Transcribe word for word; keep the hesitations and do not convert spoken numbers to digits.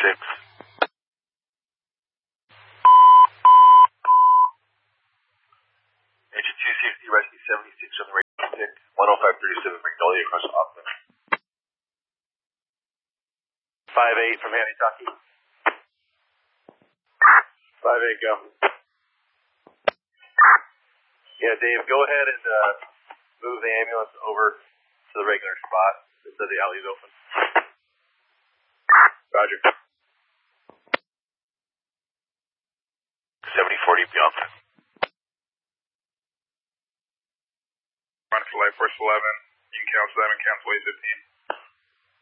six. Engine two C F D rescue seventy-six on the radio tick. one oh five thirty-seven Magnolia across Auckland. five eight from Hanitaki. five eight, go. Yeah, Dave, go ahead and uh, move the ambulance over to the regular spot so the alley's open. Roger. seventy forty beyond. Run for Life Force eleven. You can cancel seven, cancel A fifteen.